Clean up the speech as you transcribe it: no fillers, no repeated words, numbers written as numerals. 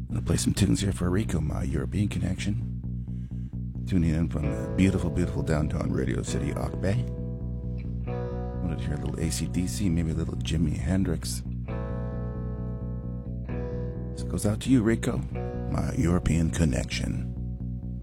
I'll play some tunes here for Rico, my European connection. Tuning in from the beautiful, beautiful downtown Radio City, Ock Bay. Wanted to hear a little AC/DC, maybe a little Jimi Hendrix. This goes out to you, Rico, my European connection.